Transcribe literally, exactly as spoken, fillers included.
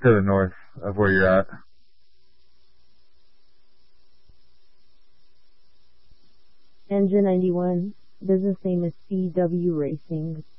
to the north of where you're at. Engine ninety-one. Business name is C W Racing.